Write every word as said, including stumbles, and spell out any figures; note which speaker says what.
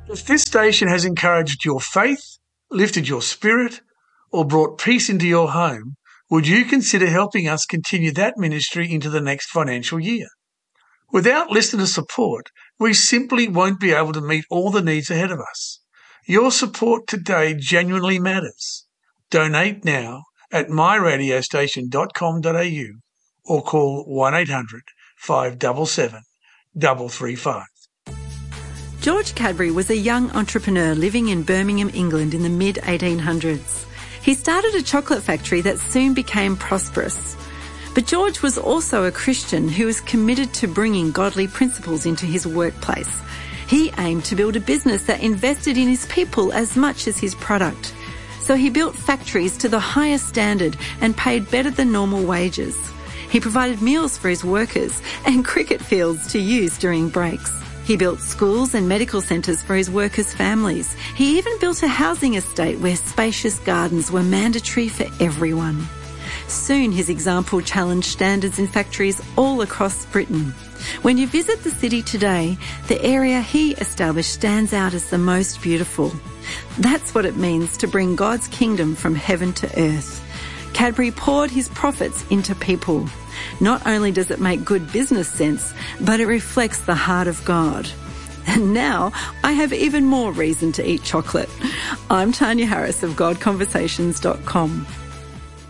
Speaker 1: If this station has encouraged your faith, lifted your spirit, or brought peace into your home, would you consider helping us continue that ministry into the next financial year? Without listener support, we simply won't be able to meet all the needs ahead of us. Your support today genuinely matters. Donate now at my radio station dot com dot a u or call one eight hundred, five seven seven, three three five.
Speaker 2: George Cadbury was a young entrepreneur living in Birmingham, England in the mid eighteen hundreds. He started a chocolate factory that soon became prosperous. But George was also a Christian who was committed to bringing godly principles into his workplace. He aimed to build a business that invested in his people as much as his product. So he built factories to the highest standard and paid better than normal wages. He provided meals for his workers and cricket fields to use during breaks. He built schools and medical centres for his workers' families. He even built a housing estate where spacious gardens were mandatory for everyone. Soon his example challenged standards in factories all across Britain. When you visit the city today, the area he established stands out as the most beautiful. That's what it means to bring God's kingdom from heaven to earth. Cadbury poured his profits into people. Not only does it make good business sense, but it reflects the heart of God. And now I have even more reason to eat chocolate. I'm Tanya Harris of God Conversations dot com.